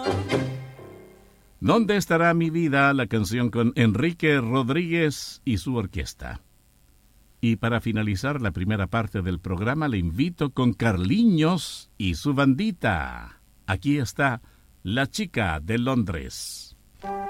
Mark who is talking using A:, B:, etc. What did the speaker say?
A: ¿Dónde estará mi vida? La canción con Enrique Rodríguez y su orquesta. Y para finalizar la primera parte del programa, le invito con Carliños y su bandita. Aquí está La Chica de Londres.